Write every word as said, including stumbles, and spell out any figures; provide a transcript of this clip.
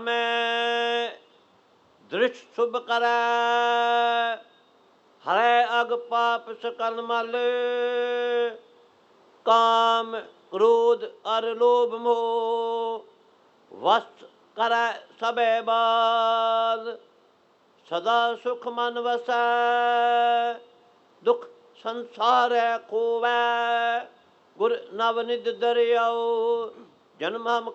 मैं दृष्ट शुभ करै, हरै अग पाप सकल मल। काम क्रोध अर लोभ मोह वस्त करै सबे बाल। सदा सुख मन वसै, दुख संसारै खोवै। गुर नवनिधि दरियाओ, जन्म हम